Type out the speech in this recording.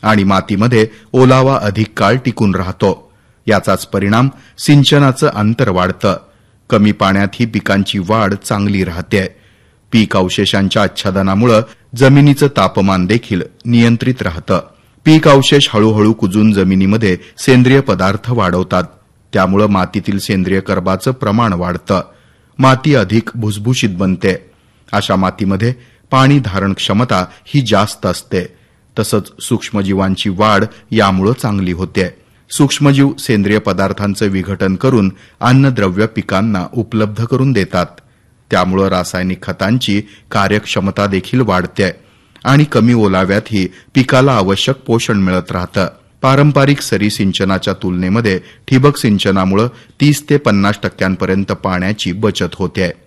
आणि मातीमध्ये ओलावा अधिक काळ टिकून राहतो. याचाच परिणाम सिंचनाचं अंतर वाढतं. कमी पाण्यात ही पिकांची वाढ चांगली राहते. पीक अवशेषांच्या आच्छादनामुळे जमिनीचं तापमान देखील नियंत्रित राहतं. पीक अवशेष हळूहळू कुजून जमिनीमध्ये सेंद्रिय पदार्थ वाढवतात. त्यामुळे मातीतील सेंद्रिय कर्बाचं प्रमाण वाढतं. माती अधिक भुसभुशीत बनते. अशा मातीमध्ये पाणी धारण क्षमता ही जास्त असते. तसंच सूक्ष्मजीवांची वाढ यामुळे चांगली होते. सूक्ष्मजीव सेंद्रिय पदार्थांचं विघटन करून अन्नद्रव्य पिकांना उपलब्ध करून देतात. त्यामुळे रासायनिक खतांची कार्यक्षमता देखील वाढते आणि कमी ओलाव्यातही पिकाला आवश्यक पोषण मिळत राहतं. पारंपरिक सरी सिंचनाच्या तुलनेमध्ये ठिबक सिंचनामुळे 30 ते 50% पाण्याची बचत होते.